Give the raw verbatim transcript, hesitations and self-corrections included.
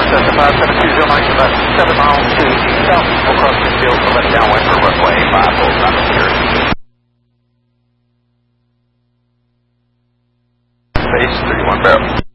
Delta five seven two zero nine, about seven miles to south, will cross the field for left downwind for runway five, hold not appear. Base three one barrel.